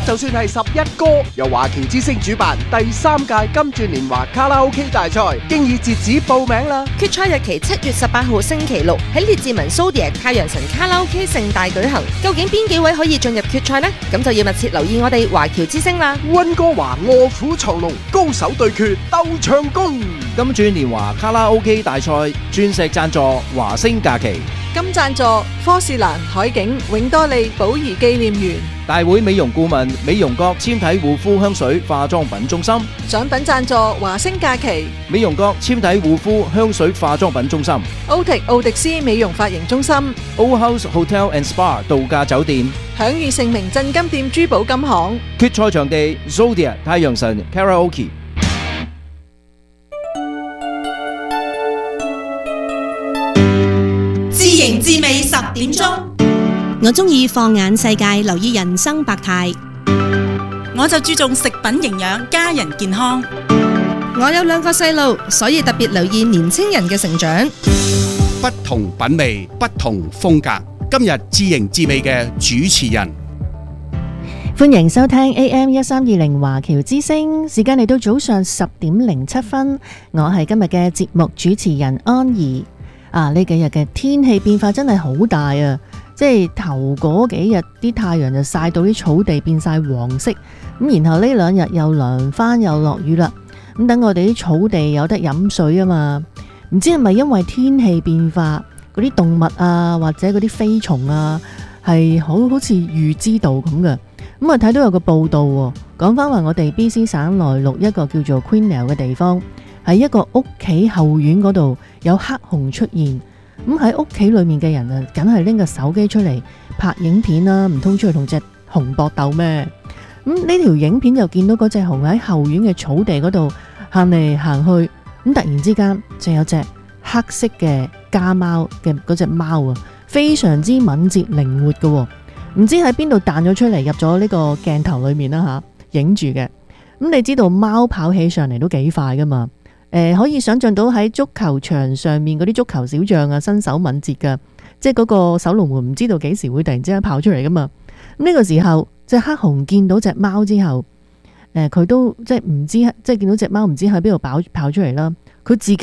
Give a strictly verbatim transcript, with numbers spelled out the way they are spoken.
就算係十一哥，由華僑之星主辦第三屆金鑽年華卡拉 OK 大賽，經已截止報名啦。 決賽日期七月十八號星期六喺列治文 Zodiac 太陽神卡拉 OK 盛大舉行。究竟邊幾位可以進入決賽呢？咁就要密切留意我哋華僑之星啦。 溫哥華臥虎藏龍，高手對決鬥唱功。 金鑽年華卡拉 OK 大賽鑽石贊助華星假期， 金贊助科士蘭海景永多利寶儀紀念園。 大會美容顧問美容閣纖體護膚香水化妝品中心。 獎品贊助華星假期美容閣纖體護膚香水化妝品中心。 歐迪奧迪斯美容髮型中心。 Old House Hotel and Spa 度假酒店。 享譽盛名鎮金店珠寶金行。 決賽場地 Zodiac 太陽神 Karaoke。 自營自美十點鐘， 我中意放眼世界，留意人生百態。 我就注重食品營養，家人健康。 我有兩個細路，所以特別留意年青人嘅成長。 不同品味，不同風格。今日自營自美嘅主持人， 歡迎收聽 A M 一三二零華僑之聲，時間嚟到早上十點零七分，我係今日嘅節目主持人安怡。啊！呢幾日嘅天氣變化真係好大啊！即係頭嗰幾日啲太陽就曬到啲草地變晒黃色，咁然後呢兩日又涼翻又落雨啦。咁等我哋啲草地有得飲水啊嘛！唔知係咪因為天氣變化，嗰啲動物啊或者嗰啲飛蟲啊係好好似預知到咁嘅。咁啊睇到有個報道喎，講翻話我哋 B C 省內陸一個叫做 Queenell 嘅地方，喺一個屋企後院嗰度有黑熊出現，咁喺屋企裏面嘅人啊，梗係拎個手機出嚟拍影片啦，唔通出去同隻熊搏鬥咩？咁呢條影片就見到嗰隻熊喺後院嘅草地嗰度行嚟行去，咁突然之間就有隻黑色嘅家貓嘅嗰隻貓啊，非常之敏捷靈活嘅，唔知喺邊度彈咗出嚟入咗呢個鏡頭裏面啦吓，影住嘅。咁你知道貓跑起上嚟都幾快噶嘛？誒、呃，可以想象到喺足球場上面嗰啲足球小將啊，身手敏捷噶，即係嗰個守龍門唔知道幾時會突然之間跑出嚟噶嘛。咁、這、呢個時候，隻黑熊見到隻貓之後，誒、呃，佢都即係唔知，即係見到隻貓唔知喺邊度跑跑出嚟啦，佢自己